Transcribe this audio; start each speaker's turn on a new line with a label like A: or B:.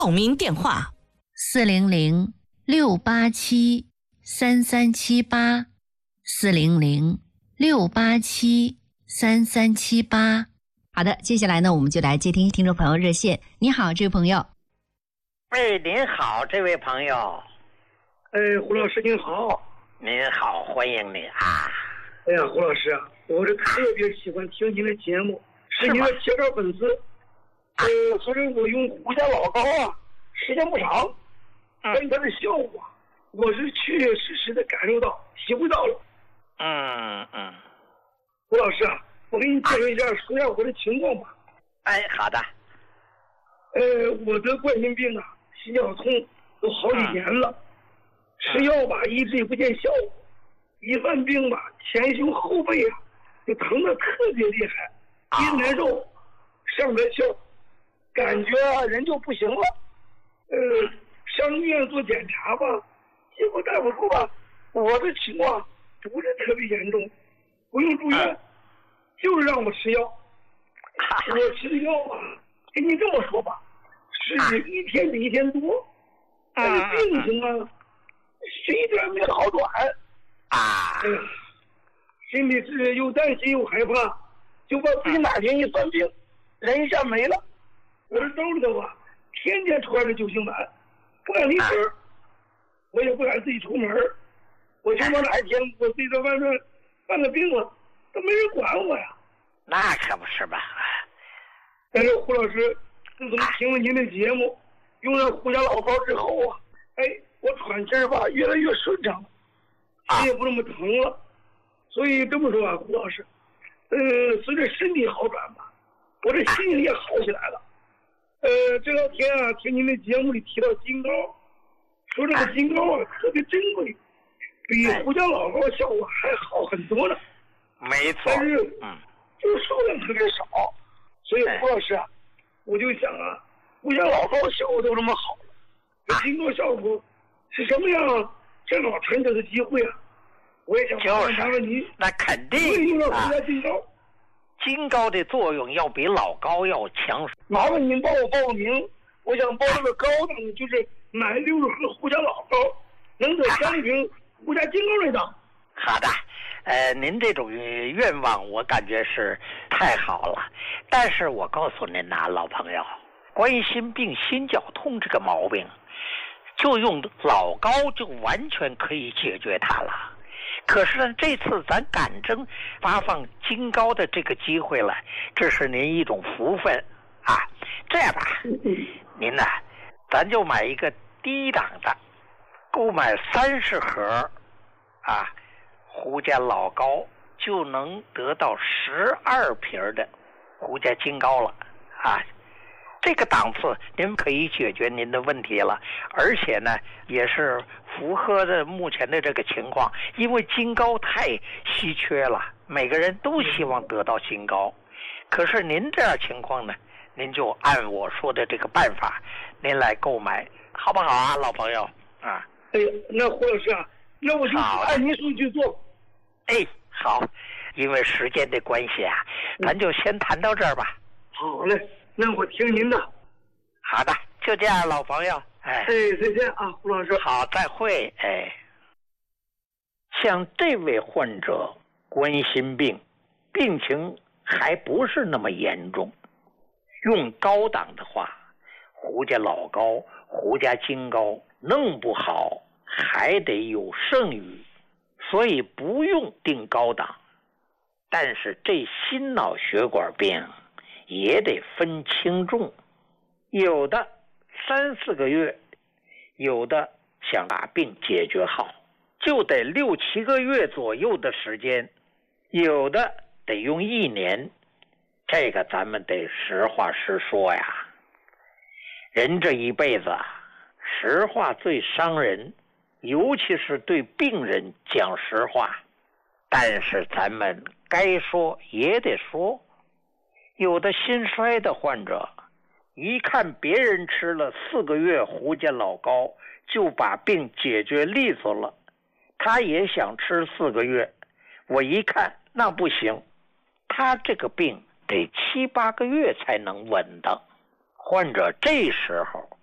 A: 报名电话
B: 400-687-3378，400-687-3378。好的，接下来呢，我们就来接听听众朋友热线。你好，这位朋友。
C: 喂，您好，这位朋友。
D: 胡老师您好。
C: 您好，欢迎你啊。
D: 哎呀，胡老师啊，我是特别喜欢听您的节目，是您的铁杆粉丝。所以我用胡家老高啊，时间不长，但是它的效果，我是确确实实的感受到、体会到了。胡老师啊，我给你介绍一下，说一下我的情况吧。
C: 哎，好的。
D: 我得冠心病啊，心绞痛都好几年了，吃药吧一直也不见效果，一犯病吧前胸后背啊就疼得特别厉害，一难受上不来气，感觉人就不行了。上医院做检查吧，结果大夫说吧，我的情况不是特别严重，不用住院，就是让我吃药。我吃的药吧，跟你这么说吧，是一天比一天多，但是病情啊，是一点没好转。心里是又担心又害怕，就把自己哪天一犯病，人一下没了。我这兜里头啊，天天揣着救心丸，不敢离身，我也不敢自己出门。我就怕哪一天我自己在外面犯了病了，都没人管我呀。
C: 那可不是吧？
D: 但是胡老师，自从听了您的节目，用了胡家老高之后啊，我喘气儿吧越来越顺畅了，心也不那么疼了。所以这么说啊，胡老师，随着身体好转吧，我这心情也好起来了。这两天啊，听您的节目里提到金膏，说这个金膏啊特别珍贵，比胡家老高效果还好很多呢。
C: 没错。
D: 但是，就是数量特别少。所以胡老师啊，我就想啊，胡家老高效果都这么好了，这金膏效果是什么样？正好趁这个机会啊，我也想问您，
C: 那肯定
D: 用了胡家金膏。
C: 金膏的作用要比老高要强。
D: 麻烦您帮我报个名，我想报这个高档的，就是买60盒胡家老高，能得3瓶胡家金膏那档。
C: 好的。您这种愿望我感觉是太好了，但是我告诉您呐，老朋友，冠心病、心绞痛这个毛病，就用老高就完全可以解决它了。可是呢，这次咱赶正发放金膏的这个机会了，这是您一种福分啊。这样吧，您呢，咱就买一个低档的，购买30盒啊。胡家老高就能得到12瓶的胡家金膏了啊！这个档次您可以解决您的问题了，而且呢也是符合的目前的这个情况，因为金膏太稀缺了，每个人都希望得到金膏。可是您这样情况呢，您就按我说的这个办法，您来购买，好不好啊，老朋友啊？
D: 那胡老师啊，那我就按您说去做。
C: 好，因为时间的关系啊，咱就先谈到这儿吧。
D: 好嘞，那我听您的。
C: 好的，就这样，老朋友。
D: 再见啊，胡老师。
C: 好，再会。像这位患者冠心病，病情还不是那么严重，用高档的话，胡家老高、胡家金膏弄不好还得有剩余。所以不用定高档，但是这心脑血管病也得分轻重，有的3、4个月，有的想把病解决好就得6、7个月左右的时间，有的得用1年。这个咱们得实话实说呀，人这一辈子实话最伤人，尤其是对病人讲实话，但是咱们该说也得说。有的心衰的患者，一看别人吃了4个月胡家老高就把病解决利索了，他也想吃4个月，我一看那不行，他这个病得7、8个月才能稳当。患者这时候